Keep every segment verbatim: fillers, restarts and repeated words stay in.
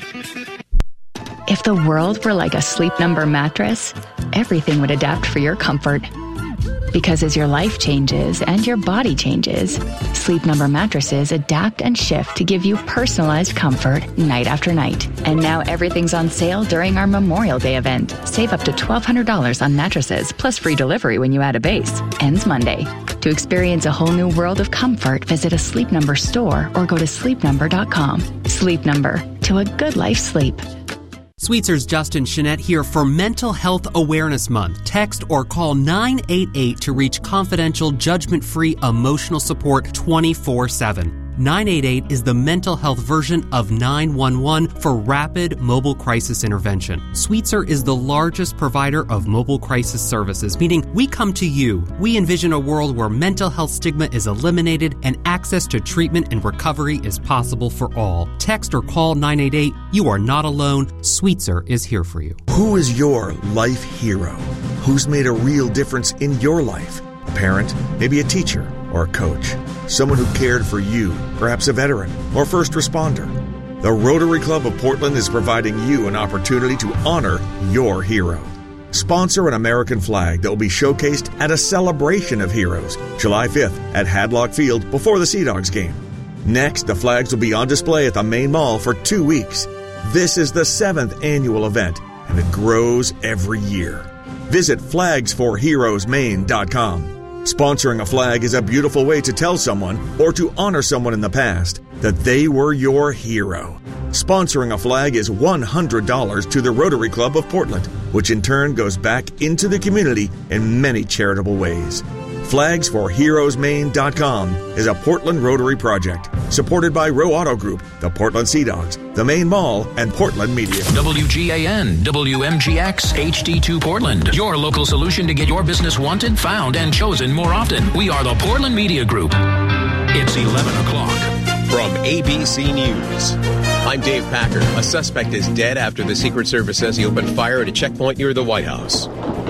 If the world were like a Sleep Number mattress, everything would adapt for your comfort. Because as your life changes and your body changes, Sleep Number mattresses adapt and shift to give you personalized comfort night after night. And now everything's on sale during our Memorial Day event. Save up to twelve hundred dollars on mattresses, plus free delivery when you add a base. Ends Monday. To experience a whole new world of comfort, visit a Sleep Number store or go to sleep number dot com. Sleep Number. To a good life sleep. Sweetser's Justin Chenette here for Mental Health Awareness Month. Text or call nine eight eight to reach confidential, judgment-free emotional support twenty-four seven. nine eight eight is the mental health version of nine one one for rapid mobile crisis intervention. Sweetser is the largest provider of mobile crisis services, meaning we come to you. We envision a world where mental health stigma is eliminated and access to treatment and recovery is possible for all. Text or call nine eight eight. You are not alone. Sweetser is here for you. Who is your life hero? Who's made a real difference in your life? A parent, maybe a teacher, or a coach. Someone who cared for you, perhaps a veteran or first responder. The Rotary Club of Portland is providing you an opportunity to honor your hero. Sponsor an American flag that will be showcased at a celebration of heroes, July fifth at Hadlock Field before the Sea Dogs game. Next, the flags will be on display at the main mall for two weeks. This is the seventh annual event, and it grows every year. Visit flags for heroes maine dot com. Sponsoring a flag is a beautiful way to tell someone, or to honor someone in the past, that they were your hero. Sponsoring a flag is one hundred dollars to the Rotary Club of Portland, which in turn goes back into the community in many charitable ways. flags for heroes maine dot com is a Portland Rotary project, supported by Row Auto Group, the Portland Sea Dogs, the Maine Mall, and Portland Media. W G A N, W M G X, H D two Portland. Your local solution to get your business wanted, found, and chosen more often. We are the Portland Media Group. It's eleven o'clock. From A B C News, I'm Dave Packer. A suspect is dead after the Secret Service says he opened fire at a checkpoint near the White House.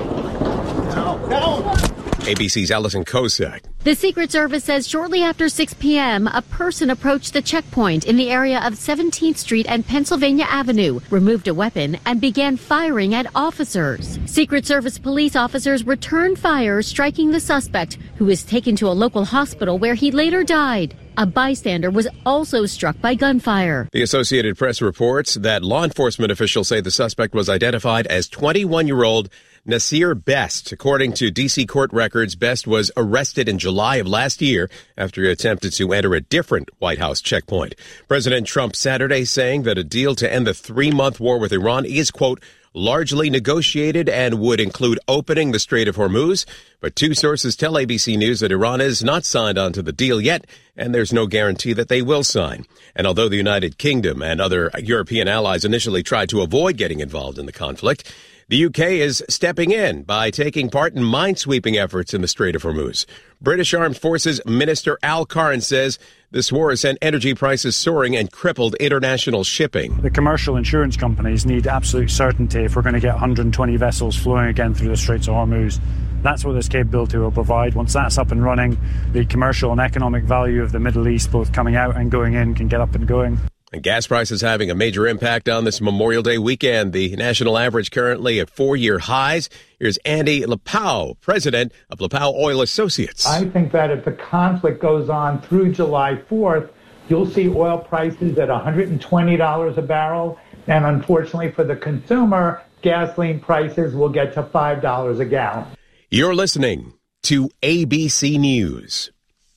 No, no. A B C's Allison Kosak. The Secret Service says shortly after six p.m., a person approached the checkpoint in the area of seventeenth Street and Pennsylvania Avenue, removed a weapon, and began firing at officers. Secret Service police officers returned fire, striking the suspect, who was taken to a local hospital where he later died. A bystander was also struck by gunfire. The Associated Press reports that law enforcement officials say the suspect was identified as twenty-one-year-old Nasir Best. According to D C court records, Best was arrested in July of last year after he attempted to enter a different White House checkpoint. President Trump Saturday saying that a deal to end the three-month war with Iran is, quote, largely negotiated and would include opening the Strait of Hormuz. But two sources tell A B C News that Iran has not signed on to the deal yet, and there's no guarantee that they will sign. And although the United Kingdom and other European allies initially tried to avoid getting involved in the conflict, the U K is stepping in by taking part in minesweeping efforts in the Strait of Hormuz. British Armed Forces Minister Al Cairns says this war has sent energy prices soaring and crippled international shipping. The commercial insurance companies need absolute certainty if we're going to get one hundred twenty vessels flowing again through the Straits of Hormuz. That's what this capability will provide. Once that's up and running, the commercial and economic value of the Middle East, both coming out and going in, can get up and going. And gas prices having a major impact on this Memorial Day weekend. The national average currently at four-year highs. Here's Andy Lepau, president of Lepau Oil Associates. I think that if the conflict goes on through July fourth, you'll see oil prices at one hundred twenty dollars a barrel. And unfortunately for the consumer, gasoline prices will get to five dollars a gallon. You're listening to A B C News.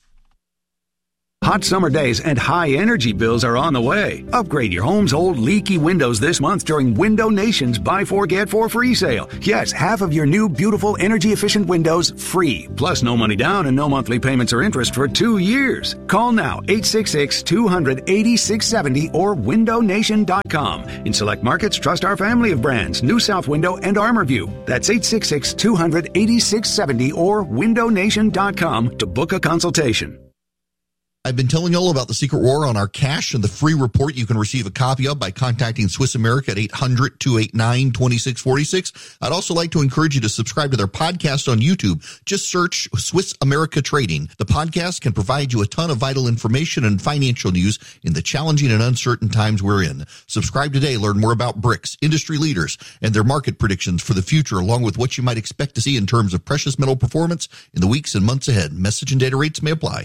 Hot summer days and high energy bills are on the way. Upgrade your home's old leaky windows this month during Window Nation's Buy Four, Get Four free sale. Yes, half of your new beautiful energy-efficient windows free. Plus no money down and no monthly payments or interest for two years. Call now, eight six six, two hundred, eighty-six seventy or window nation dot com. In select markets, trust our family of brands, New South Window and ArmorView. That's eight six six, two hundred, eighty-six seventy or window nation dot com to book a consultation. I've been telling you all about the Secret War on our cash and the free report you can receive a copy of by contacting Swiss America at eight hundred, two eight nine, two six four six. I'd also like to encourage you to subscribe to their podcast on YouTube. Just search Swiss America Trading. The podcast can provide you a ton of vital information and financial news in the challenging and uncertain times we're in. Subscribe today. Learn more about B R I C S, industry leaders, and their market predictions for the future, along with what you might expect to see in terms of precious metal performance in the weeks and months ahead. Message and data rates may apply.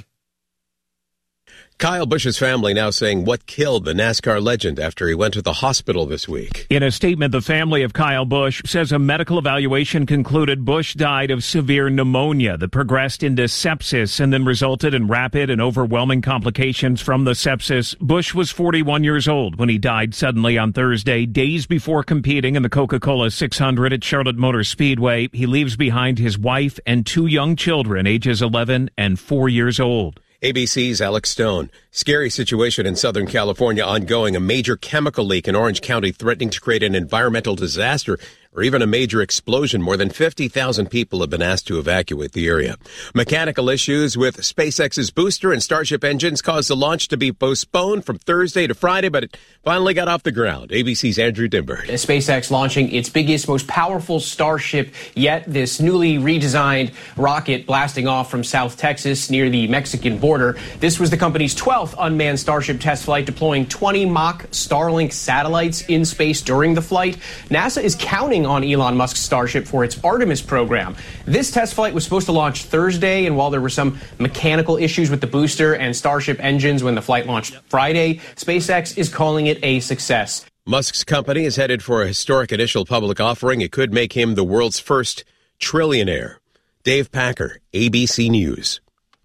Kyle Busch's family now saying what killed the NASCAR legend after he went to the hospital this week. In a statement, the family of Kyle Busch says a medical evaluation concluded Busch died of severe pneumonia that progressed into sepsis and then resulted in rapid and overwhelming complications from the sepsis. Busch was forty-one years old when he died suddenly on Thursday, days before competing in the Coca-Cola six hundred at Charlotte Motor Speedway. He leaves behind his wife and two young children, ages eleven and four years old. A B C's Alex Stone. Scary situation in Southern California ongoing. A major chemical leak in Orange County threatening to create an environmental disaster or even a major explosion. More than fifty thousand people have been asked to evacuate the area. Mechanical issues with SpaceX's booster and Starship engines caused the launch to be postponed from Thursday to Friday, but it finally got off the ground. A B C's Andrew Dimbert. SpaceX launching its biggest, most powerful Starship yet, this newly redesigned rocket blasting off from South Texas near the Mexican border. This was the company's twelfth unmanned Starship test flight, deploying twenty mock Starlink satellites in space during the flight. NASA is counting on Elon Musk's Starship for its Artemis program. This test flight was supposed to launch Thursday, and while there were some mechanical issues with the booster and Starship engines when the flight launched Friday, SpaceX is calling it a success. Musk's company is headed for a historic initial public offering. It could make him the world's first trillionaire. Dave Packer, A B C News.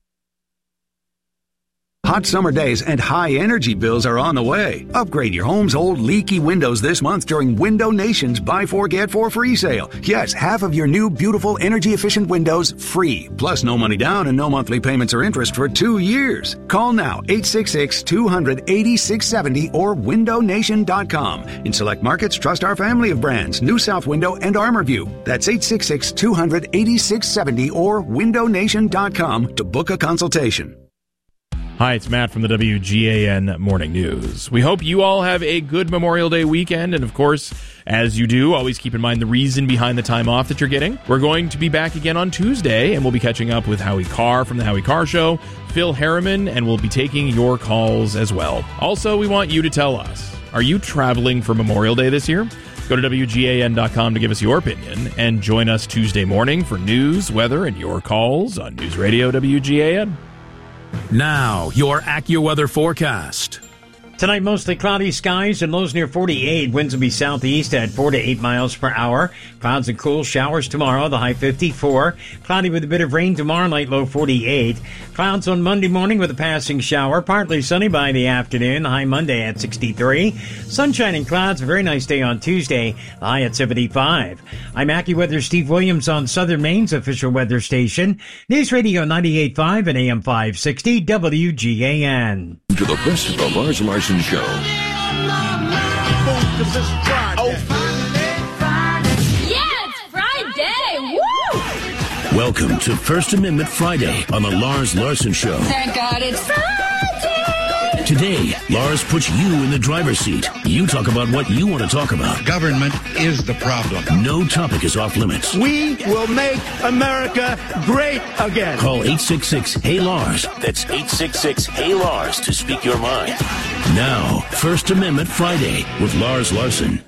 Hot summer days and high energy bills are on the way. Upgrade your home's old leaky windows this month during Window Nation's Buy Four Get Four free sale. Yes, half of your new beautiful energy efficient windows free. Plus no money down and no monthly payments or interest for two years. Call now eight six six, two hundred, eighty-six seventy or window nation dot com. In select markets, trust our family of brands, New South Window and ArmorView. That's eight six six, two hundred, eighty-six seventy or window nation dot com to book a consultation. Hi, it's Matt from the W G A N Morning News. We hope you all have a good Memorial Day weekend, and of course, as you do, always keep in mind the reason behind the time off that you're getting. We're going to be back again on Tuesday, and we'll be catching up with Howie Carr from the Howie Carr Show, Phil Harriman, and we'll be taking your calls as well. Also, we want you to tell us, are you traveling for Memorial Day this year? Go to W G A N dot com to give us your opinion, and join us Tuesday morning for news, weather, and your calls on News Radio W G A N. Now, your AccuWeather forecast. Tonight, mostly cloudy skies and lows near forty-eight. Winds will be southeast at four to eight miles per hour. Clouds and cool showers tomorrow, the high fifty-four. Cloudy with a bit of rain tomorrow night, low forty-eight. Clouds on Monday morning with a passing shower. Partly sunny by the afternoon, the high Monday at sixty-three. Sunshine and clouds, a very nice day on Tuesday, the high at seventy-five. I'm AccuWeather Steve Williams on Southern Maine's official weather station. News Radio ninety-eight point five and A M five sixty W G A N. To the best of the Lars Larson Show. Yeah, it's Friday! Woo! Welcome to First Amendment Friday on the Lars Larson Show. Thank God it's Friday! Today, Lars puts you in the driver's seat. You talk about what you want to talk about. Government is the problem. No topic is off limits. We will make America great again. Call eight six six, H E Y, Lars. That's eight six six, H E Y, Lars to speak your mind. Now, First Amendment Friday with Lars Larson.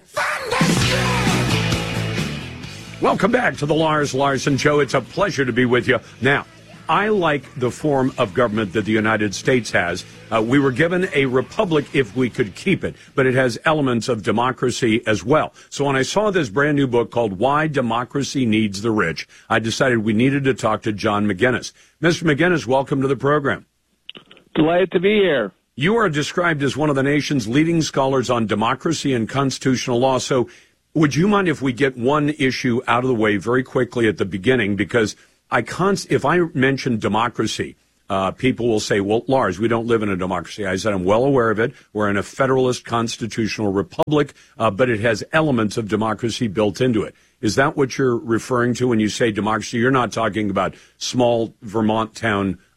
Welcome back to the Lars Larson Show. It's a pleasure to be with you. Now, I like the form of government that the United States has. Uh, we were given a republic if we could keep it, but it has elements of democracy as well. So when I saw this brand new book called Why Democracy Needs the Rich, I decided we needed to talk to John McGinnis. Mister McGinnis, welcome to the program. Delighted to be here. You are described as one of the nation's leading scholars on democracy and constitutional law. So would you mind if we get one issue out of the way very quickly at the beginning? Because I const- if I mention democracy, uh, people will say, well, Lars, we don't live in a democracy. I said, I'm well aware of it. We're in a federalist constitutional republic, uh, but it has elements of democracy built into it. Is that what you're referring to when you say democracy? You're not talking about small Vermont town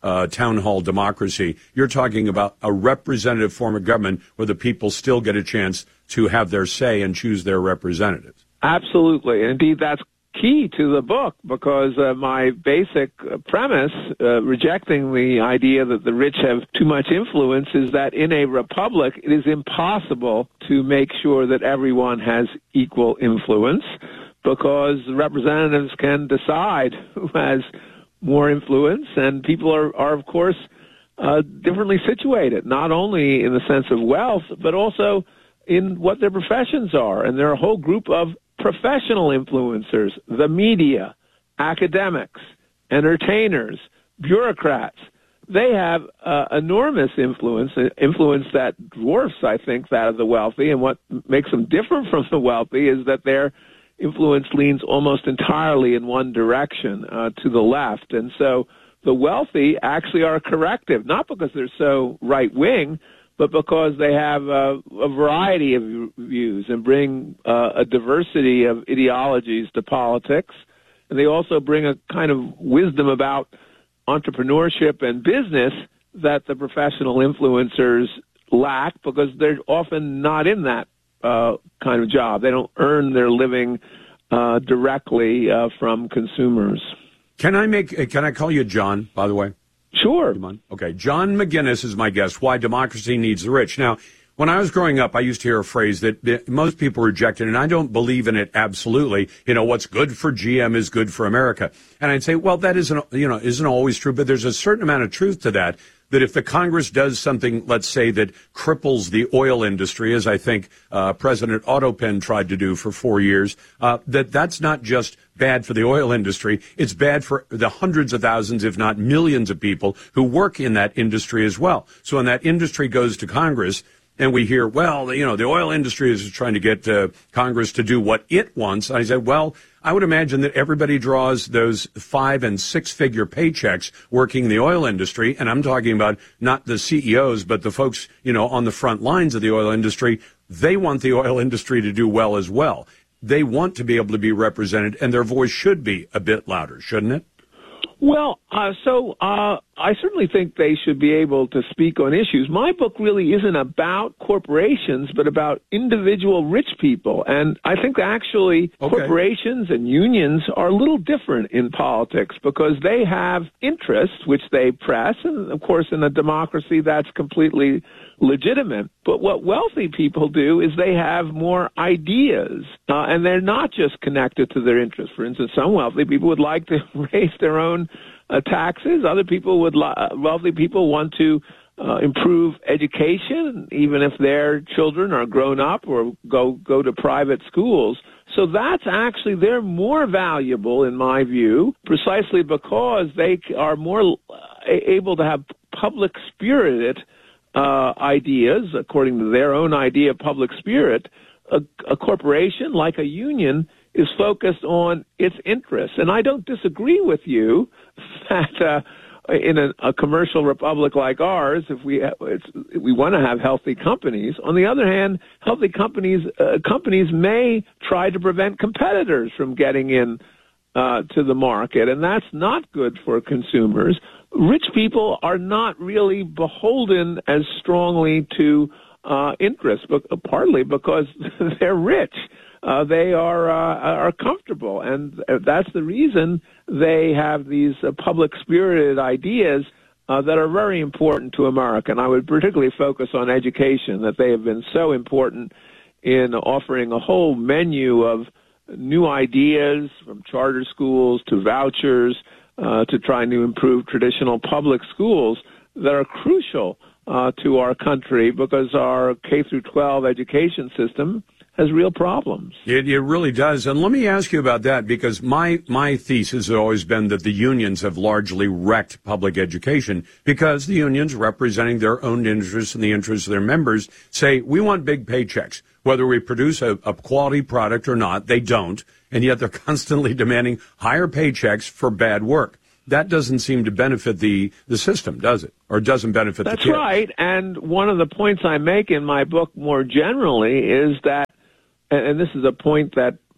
uh, town hall democracy. You're talking about a representative form of government where the people still get a chance to have their say and choose their representatives. Absolutely. Indeed, that's key to the book, because uh, my basic premise, uh, rejecting the idea that the rich have too much influence, is that in a republic it is impossible to make sure that everyone has equal influence, because representatives can decide who has more influence, and people are, are of course, uh, differently situated, not only in the sense of wealth, but also in what their professions are. And there are a whole group of professional influencers, the media, academics, entertainers, bureaucrats. They have uh, enormous influence, influence that dwarfs, I think, that of the wealthy. And what makes them different from the wealthy is that their influence leans almost entirely in one direction, uh, to the left. And so the wealthy actually are a corrective, not because they're so right-wing, but because they have a, a variety of views and bring uh, a diversity of ideologies to politics. And they also bring a kind of wisdom about entrepreneurship and business that the professional influencers lack, because they're often not in that uh, kind of job. They don't earn their living uh, directly uh, from consumers. Can I make? Can I call you John, by the way? Sure. Okay. John McGinnis is my guest. Why Democracy Needs the Rich. Now, when I was growing up, I used to hear a phrase that, that most people rejected, and I don't believe in it absolutely. You know, what's good for G M is good for America. And I'd say, well, that isn't, you know, isn't always true, but there's a certain amount of truth to that. That if the Congress does something, let's say, that cripples the oil industry, as I think uh, President Autopen tried to do for four years, uh, that that's not just bad for the oil industry. It's bad for the hundreds of thousands, if not millions of people who work in that industry as well. So when that industry goes to Congress and we hear, well, you know, the oil industry is trying to get uh, Congress to do what it wants, I said, well, I would imagine that everybody draws those five and six figure paychecks working in the oil industry. And I'm talking about not the C E Os, but the folks, you know, on the front lines of the oil industry. They want the oil industry to do well as well. They want to be able to be represented, and their voice should be a bit louder, shouldn't it? Well, uh, so uh, I certainly think they should be able to speak on issues. My book really isn't about corporations, but about individual rich people. And I think actually okay. corporations and unions are a little different in politics because they have interests which they press. And, of course, in a democracy, that's completely legitimate. But what wealthy people do is they have more ideas, uh, and they're not just connected to their interests. For instance, some wealthy people would like to raise their own uh, taxes. Other people would, li- uh, wealthy people want to uh, improve education, even if their children are grown up or go go to private schools. So that's actually, they're more valuable, in my view, precisely because they are more able to have public-spirited Uh, ideas, according to their own idea of public spirit. A, a corporation, like a union, is focused on its interests. And I don't disagree with you that uh, in a, a commercial republic like ours, if we it's, we want to have healthy companies. On the other hand, healthy companies uh, companies may try to prevent competitors from getting in uh, to the market, and that's not good for consumers. Rich people are not really beholden as strongly to uh, interests, but partly because they're rich. Uh, they are uh, are comfortable, and that's the reason they have these uh, public-spirited ideas uh, that are very important to America. And I would particularly focus on education, that they have been so important in offering a whole menu of new ideas, from charter schools to vouchers, Uh, to trying to improve traditional public schools that are crucial uh, to our country because our K through twelve education system has real problems. It, it really does. And let me ask you about that, because my, my thesis has always been that the unions have largely wrecked public education because the unions, representing their own interests and the interests of their members, say, we want big paychecks. Whether we produce a, a quality product or not, they don't. And yet they're constantly demanding higher paychecks for bad work. That doesn't seem to benefit the, the system, does it? Or it doesn't benefit That's the kids. That's right. And one of the points I make in my book more generally is that, and this is a point that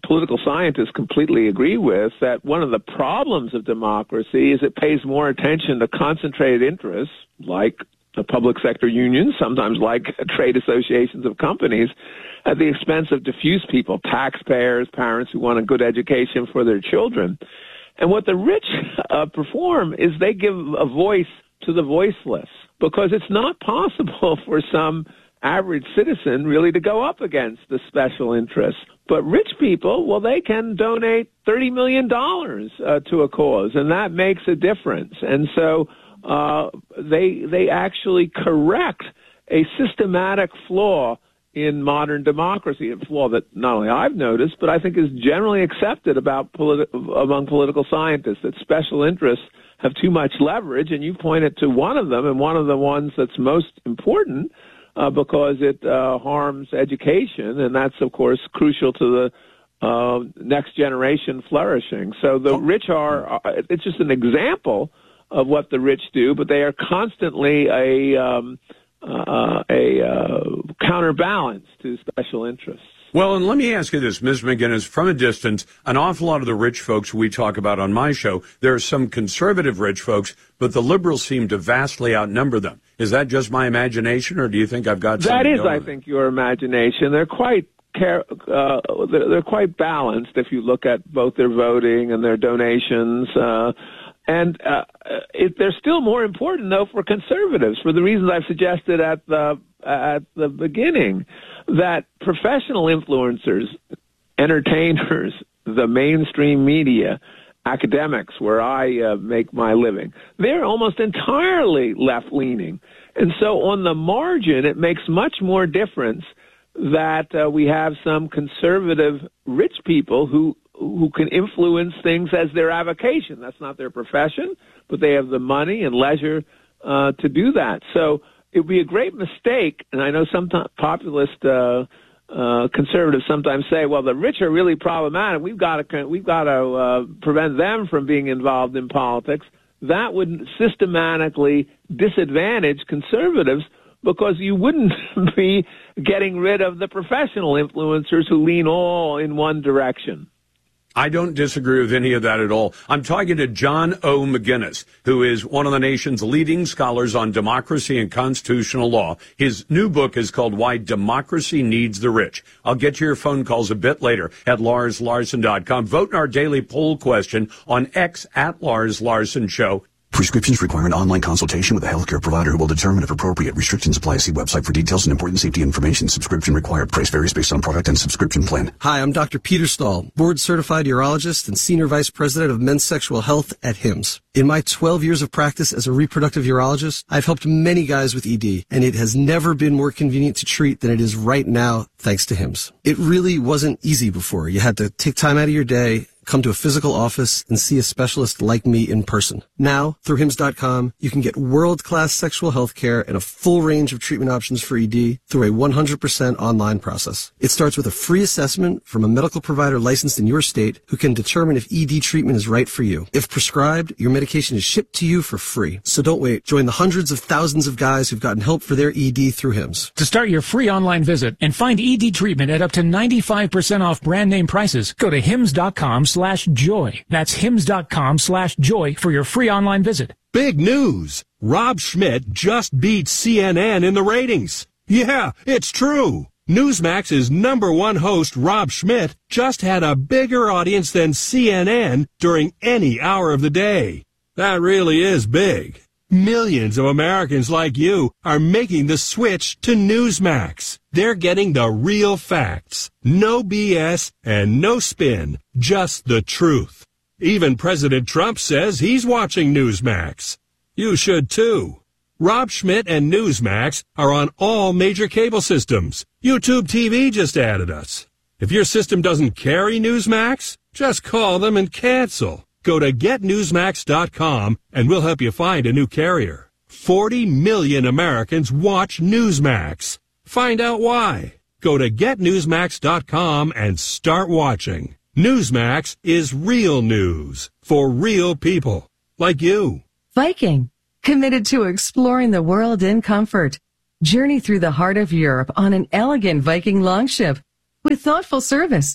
political scientists completely agree with, that one of the problems of democracy is it pays more attention to concentrated interests, like the public sector unions, sometimes like trade associations of companies, at the expense of diffuse people, taxpayers, parents who want a good education for their children. And what the rich uh, perform is they give a voice to the voiceless, because it's not possible for some average citizen really to go up against the special interests. But rich people, well, they can donate thirty million dollars uh, to a cause, and that makes a difference. And so uh, they they actually correct a systematic flaw in modern democracy, a flaw that not only I've noticed, but I think is generally accepted about politi- among political scientists, that special interests have too much leverage, and you pointed to one of them, and one of the ones that's most important, uh, because it uh, harms education, and that's, of course, crucial to the uh, next generation flourishing. So the rich are, it's just an example of what the rich do, but they are constantly a... Um, Uh, a uh, counterbalance to special interests. Well, and let me ask you this, Miz McGinnis, from a distance, an awful lot of the rich folks we talk about on my show, there are some conservative rich folks, but the liberals seem to vastly outnumber them. Is that just my imagination, or do you think I've got something That is, going I on? think, your imagination. They're quite care, uh, they're, they're quite balanced if you look at both their voting and their donations. Uh, And uh, it, they're still more important, though, for conservatives, for the reasons I've suggested at the at the beginning, that professional influencers, entertainers, the mainstream media, academics, where I uh, make my living, they're almost entirely left-leaning. And so on the margin, it makes much more difference that uh, we have some conservative rich people who who can influence things as their avocation. That's not their profession, but they have the money and leisure uh, to do that. So it would be a great mistake, and I know some populist uh, uh, conservatives sometimes say, well, the rich are really problematic. We've got to, we've got to uh, prevent them from being involved in politics. That would systematically disadvantage conservatives, because you wouldn't be getting rid of the professional influencers who lean all in one direction. I don't disagree with any of that at all. I'm talking to John O. McGinnis, who is one of the nation's leading scholars on democracy and constitutional law. His new book is called Why Democracy Needs the Rich. I'll get to your phone calls a bit later at lars larson dot com. Vote in our daily poll question on X at Lars Larson Show. Prescriptions require an online consultation with a healthcare provider who will determine if appropriate. Restrictions apply. See website for details and important safety information. Subscription required. Price varies based on product and subscription plan. Hi, I'm Doctor Peter Stahl, board-certified urologist and senior vice president of men's sexual health at Hims. In my twelve years of practice as a reproductive urologist, I've helped many guys with E D, and it has never been more convenient to treat than it is right now, thanks to Hims. It really wasn't easy before. You had to take time out of your day, come to a physical office, and see a specialist like me in person. Now, through hims dot com, you can get world-class sexual health care and a full range of treatment options for E D through a one hundred percent online process. It starts with a free assessment from a medical provider licensed in your state who can determine if E D treatment is right for you. If prescribed, your medication is shipped to you for free. So don't wait. Join the hundreds of thousands of guys who've gotten help for their E D through Hims. To start your free online visit and find E D treatment at up to ninety-five percent off brand name prices, go to hims dot com slash joy. That's hims dot com slash joy for your free online visit. Big news! Rob Schmidt just beat C N N in the ratings. Yeah, it's true. Newsmax's number one host, Rob Schmidt, just had a bigger audience than C N N during any hour of the day. That really is big. Millions of Americans like you are making the switch to Newsmax. They're getting the real facts. No B S and no spin. Just the truth. Even President Trump says he's watching Newsmax. You should too. Rob Schmidt and Newsmax are on all major cable systems. YouTube T V just added us. If your system doesn't carry Newsmax, just call them and cancel. Go to get newsmax dot com and we'll help you find a new carrier. forty million Americans watch Newsmax. Find out why. Go to get newsmax dot com and start watching. Newsmax is real news for real people like you. Viking, committed to exploring the world in comfort. Journey through the heart of Europe on an elegant Viking longship with thoughtful service,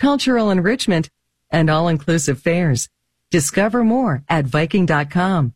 cultural enrichment, and all-inclusive fares. Discover more at Viking dot com.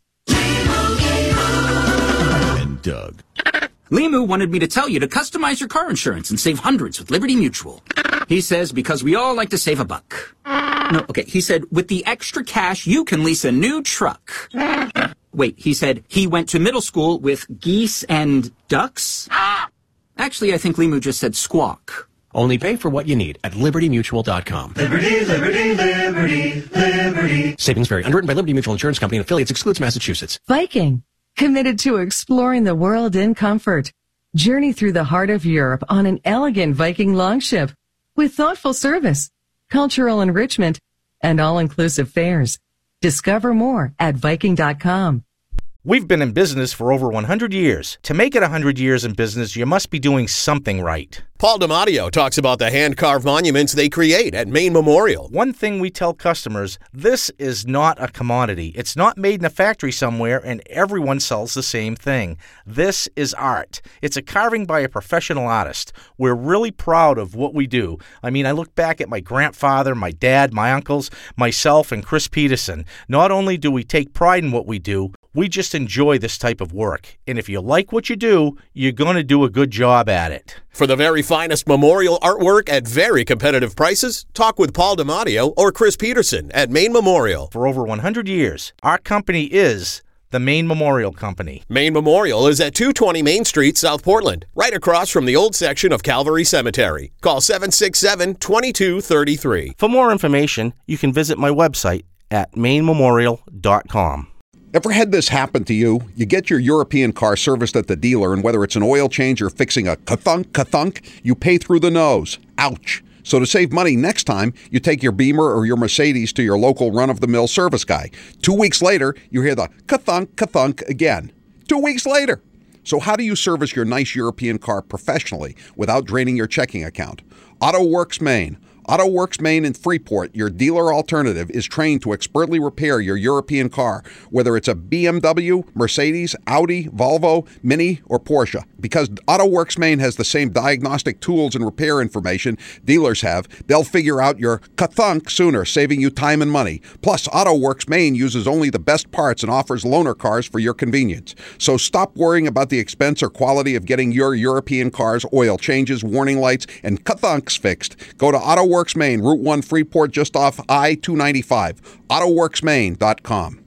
And Doug. Limu wanted me to tell you to customize your car insurance and save hundreds with Liberty Mutual. He says because we all like to save a buck. No, okay, he said with the extra cash, you can lease a new truck. Wait, he said he went to middle school with geese and ducks? Actually, I think Limu just said squawk. Only pay for what you need at Liberty Mutual dot com. Liberty, Liberty, Liberty, Liberty. Savings vary. Underwritten by Liberty Mutual Insurance Company and affiliates. Excludes Massachusetts. Viking, committed to exploring the world in comfort. Journey through the heart of Europe on an elegant Viking longship with thoughtful service, cultural enrichment, and all-inclusive fares. Discover more at Viking dot com. We've been in business for over one hundred years. To make it one hundred years in business, you must be doing something right. Paul DiMatteo talks about the hand-carved monuments they create at Maine Memorial. One thing we tell customers, this is not a commodity. It's not made in a factory somewhere and everyone sells the same thing. This is art. It's a carving by a professional artist. We're really proud of what we do. I mean, I look back at my grandfather, my dad, my uncles, myself, and Chris Peterson. Not only do we take pride in what we do, we just enjoy this type of work. And if you like what you do, you're going to do a good job at it. For the very finest memorial artwork at very competitive prices, talk with Paul DiMatteo or Chris Peterson at Maine Memorial. For over one hundred years, our company is the Maine Memorial Company. Maine Memorial is at two twenty Main Street, South Portland, right across from the old section of Calvary Cemetery. Call seven six seven, two two three three. For more information, you can visit my website at maine memorial dot com. Ever had this happen to you? You get your European car serviced at the dealer, and whether it's an oil change or fixing a ka-thunk, ka-thunk, you pay through the nose. Ouch. So to save money next time, you take your Beamer or your Mercedes to your local run-of-the-mill service guy. Two weeks later, you hear the ka-thunk, ka-thunk again. Two weeks later. So how do you service your nice European car professionally without draining your checking account? AutoWorks Maine. AutoWorks Maine in Freeport, your dealer alternative, is trained to expertly repair your European car, whether it's a B M W, Mercedes, Audi, Volvo, Mini, or Porsche. Because AutoWorks Maine has the same diagnostic tools and repair information dealers have, they'll figure out your ka-thunk sooner, saving you time and money. Plus, AutoWorks Maine uses only the best parts and offers loaner cars for your convenience. So stop worrying about the expense or quality of getting your European car's oil changes, warning lights, and ka-thunks fixed. Go to AutoWorks AutoWorks Maine, Route one Freeport, just off I two ninety-five. auto works maine dot com.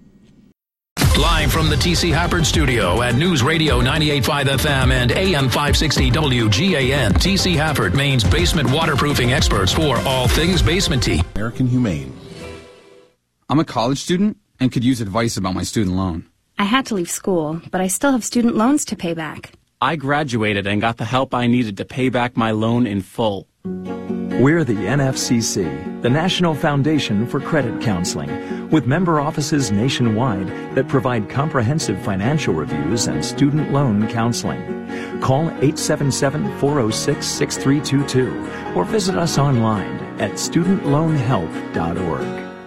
Live from the T C Happard Studio at News Radio ninety-eight point five F M and A M five sixty W G A N. T C Happard, Maine's basement waterproofing experts for all things basement-y. American Humane. I'm a college student and could use advice about my student loan. I had to leave school, but I still have student loans to pay back. I graduated and got the help I needed to pay back my loan in full. We're the N F C C, the National Foundation for Credit Counseling, with member offices nationwide that provide comprehensive financial reviews and student loan counseling. Call eight seven seven, four oh six, six three two two or visit us online at student loan help dot org.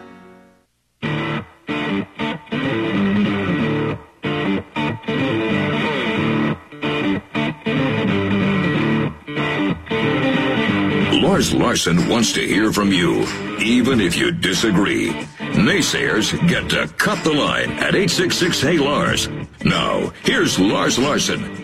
Lars Larson wants to hear from you, even if you disagree. Naysayers get to cut the line at eight six six, hey Lars. Now, here's Lars Larson.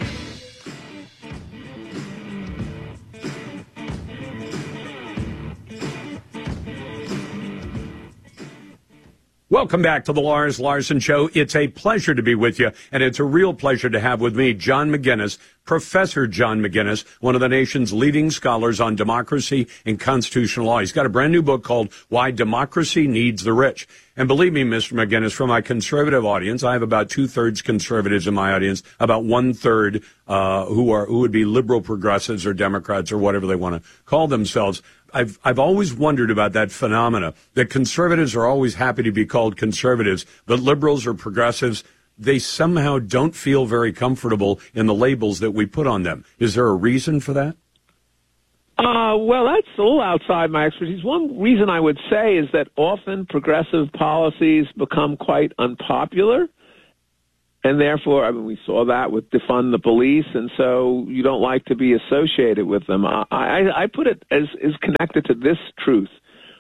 Welcome back to the Lars Larson Show. It's a pleasure to be with you, and it's a real pleasure to have with me John McGinnis, Professor John McGinnis, one of the nation's leading scholars on democracy and constitutional law. He's got a brand new book called Why Democracy Needs the Rich. And believe me, Mister McGinnis, from my conservative audience, I have about two-thirds conservatives in my audience, about one-third uh, who are who would be liberal progressives or Democrats or whatever they want to call themselves. I've I've always wondered about that phenomena, that conservatives are always happy to be called conservatives, but liberals or progressives, they somehow don't feel very comfortable in the labels that we put on them. Is there a reason for that? Uh, well, that's a little outside my expertise. One reason I would say is that often progressive policies become quite unpopular. And therefore, I mean, we saw that with defund the police, and so you don't like to be associated with them. I, I, I put it as is connected to this truth.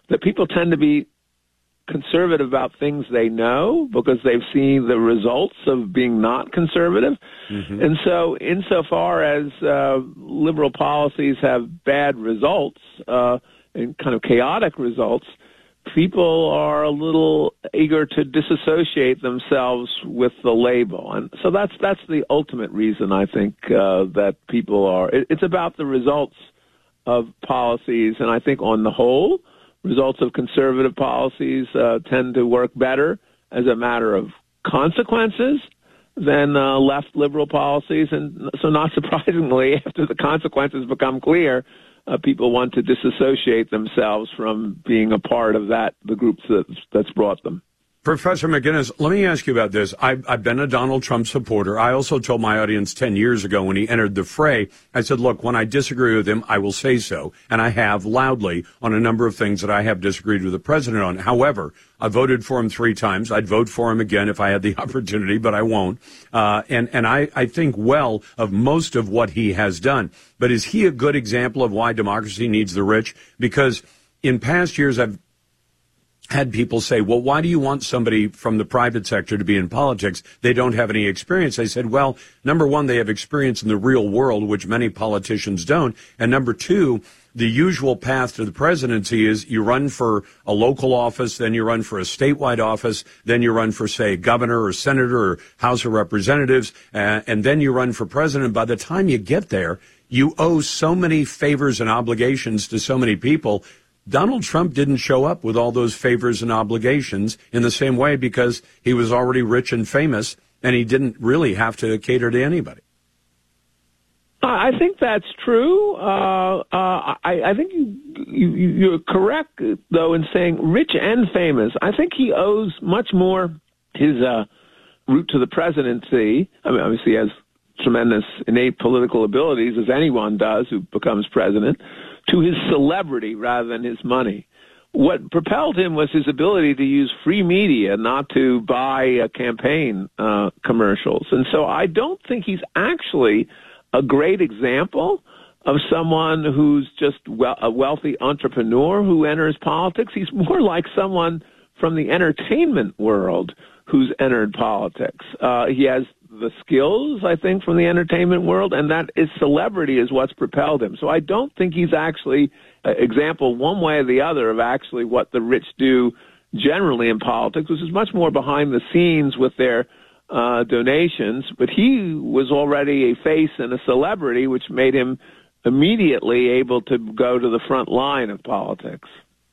that people tend to be conservative about things they know because they've seen the results of being not conservative. Mm-hmm. And so insofar as uh, liberal policies have bad results uh, and kind of chaotic results, people are a little eager to disassociate themselves with the label. And so that's that's the ultimate reason, I think, uh, that people are. It, it's about the results of policies, and I think on the whole, results of conservative policies uh, tend to work better as a matter of consequences than uh, left liberal policies. And so not surprisingly, after the consequences become clear, uh, people want to disassociate themselves from being a part of that, the group that's, that's brought them. Professor McGinnis, let me ask you about this. I've, I've been a Donald Trump supporter. I also told my audience ten years ago when he entered the fray, I said, look, when I disagree with him, I will say so. And I have loudly on a number of things that I have disagreed with the president on. However, I voted for him three times. I'd vote for him again if I had the opportunity, but I won't. Uh, and, and I, I think well of most of what he has done. But is he a good example of why democracy needs the rich? Because in past years, I've had people say, well, why do you want somebody from the private sector to be in politics? They don't have any experience. I said, well, number one, they have experience in the real world, which many politicians don't. And number two, the usual path to the presidency is you run for a local office, then you run for a statewide office, then you run for, say, governor or senator or House of Representatives, uh, and then you run for president. By the time you get there, you owe so many favors and obligations to so many people. Donald Trump didn't show up with all those favors and obligations in the same way because he was already rich and famous, and he didn't really have to cater to anybody. I think that's true. Uh, uh, I, I think you, you, you're correct, though, in saying rich and famous. I think he owes much more his uh, route to the presidency. I mean, obviously, he has tremendous innate political abilities, as anyone does who becomes president, to his celebrity rather than his money. What propelled him was his ability to use free media, not to buy uh, campaign uh, commercials. And so I don't think he's actually a great example of someone who's just we- a wealthy entrepreneur who enters politics. He's more like someone from the entertainment world who's entered politics. Uh, he has the skills, I think, from the entertainment world, and that is celebrity is what's propelled him. So I don't think he's actually an example one way or the other of actually what the rich do generally in politics, which is much more behind the scenes with their uh, donations. But he was already a face and a celebrity, which made him immediately able to go to the front line of politics.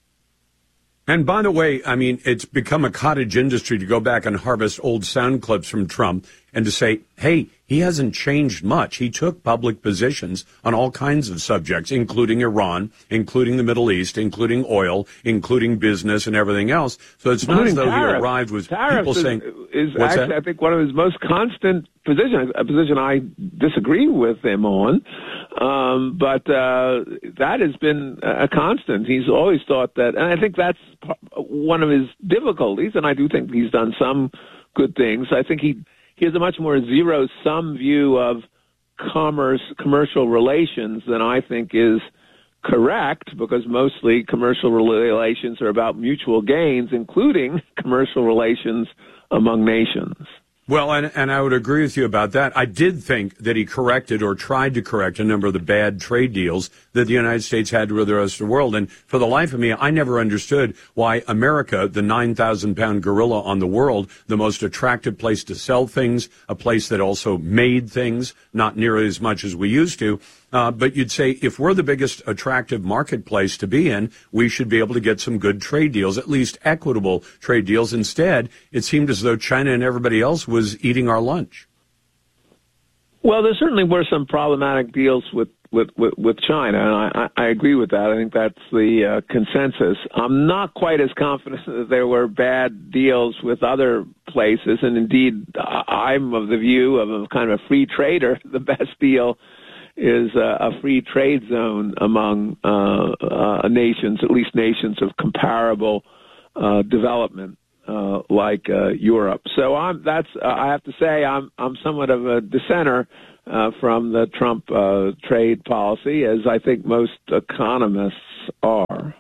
And by the way, I mean, it's become a cottage industry to go back and harvest old sound clips from Trump and to say, hey, he hasn't changed much. He took public positions on all kinds of subjects, including Iran, including the Middle East, including oil, including business and everything else. So it's not as though tariffs. he arrived with tariffs people is, saying, is what's actually, that? I think, one of his most constant positions, a position I disagree with him on. Um, but uh, that has been a constant. He's always thought that, and I think that's one of his difficulties, and I do think he's done some good things. I think he he has a much more zero-sum view of commerce, commercial relations than I think is correct, because mostly commercial relations are about mutual gains, including commercial relations among nations. Well, and, and I would agree with you about that. I did think that he corrected or tried to correct a number of the bad trade deals that the United States had with the rest of the world. And for the life of me, I never understood why America, the nine thousand pound gorilla on the world, the most attractive place to sell things, a place that also made things, not nearly as much as we used to. Uh, but you'd say if we're the biggest attractive marketplace to be in, we should be able to get some good trade deals, at least equitable trade deals. Instead, it seemed as though China and everybody else was eating our lunch. Well, there certainly were some problematic deals with, with, with, with China, and I, I agree with that. I think that's the uh, consensus. I'm not quite as confident that there were bad deals with other places, and indeed, I'm of the view of a kind of a free trader. The best deal is uh, a free trade zone among uh, uh, nations, at least nations of comparable uh, development, uh, like uh, Europe. So I'm, that's uh, I have to say I'm I'm somewhat of a dissenter uh, from the Trump uh, trade policy, as I think most economists are.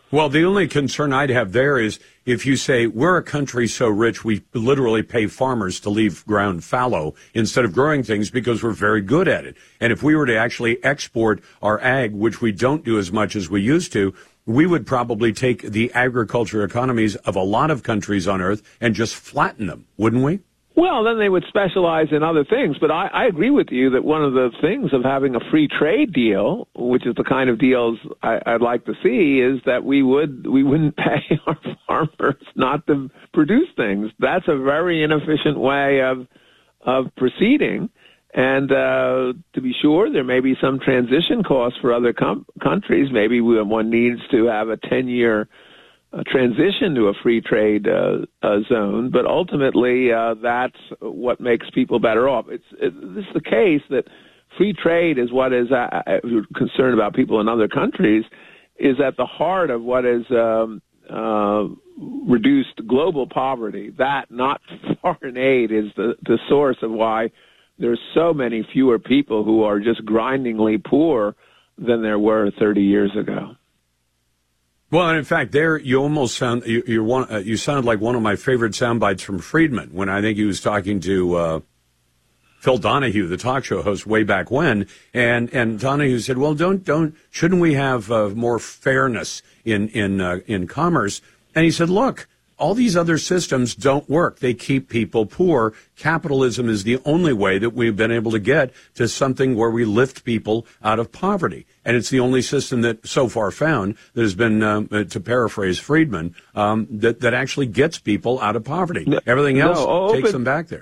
Well, the only concern I'd have there is if you say we're a country so rich we literally pay farmers to leave ground fallow instead of growing things because we're very good at it. And if we were to actually export our ag, which we don't do as much as we used to, we would probably take the agriculture economies of a lot of countries on Earth and just flatten them, wouldn't we? Well, then they would specialize in other things. But I, I agree with you that one of the things of having a free trade deal, which is the kind of deals I, I'd like to see, is that we would we wouldn't pay our farmers not to produce things. That's a very inefficient way of of proceeding. And uh, to be sure, there may be some transition costs for other com- countries. Maybe we, one needs to have a ten-year uh, transition to a free trade uh, uh, zone, but ultimately uh, that's what makes people better off. It's it, this is the case that free trade is what is, uh, if you're concerned about people in other countries, is at the heart of what is um, uh, reduced global poverty. That, not foreign aid, is the, the source of why there's so many fewer people who are just grindingly poor than there were thirty years ago. Well, and in fact, there you almost sound you you're one, uh, you sound like one of my favorite sound bites from Friedman when I think he was talking to uh, Phil Donahue, the talk show host, way back when, and and Donahue said, "Well, don't don't shouldn't we have uh, more fairness in in uh, in commerce?" And he said, "Look, all these other systems don't work. They keep people poor. Capitalism is the only way that we've been able to get to something where we lift people out of poverty. And it's the only system that so far found that has been, um, to paraphrase Friedman, um, that, that actually gets people out of poverty. No, Everything else no, open, takes them back there.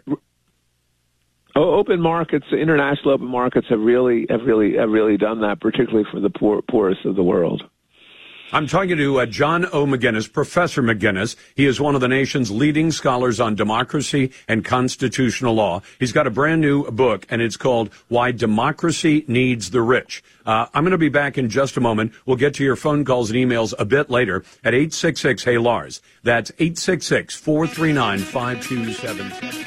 Open markets, international open markets have really, have really, have really done that, particularly for the poor, poorest of the world. I'm talking to uh, John O. McGinnis, Professor McGinnis. He is one of the nation's leading scholars on democracy and constitutional law. He's got a brand new book, and it's called Why Democracy Needs the Rich. Uh, I'm going to be back in just a moment. We'll get to your phone calls and emails a bit later at eight six six, Hey Lars. That's eight six six, four three nine, five two seven two.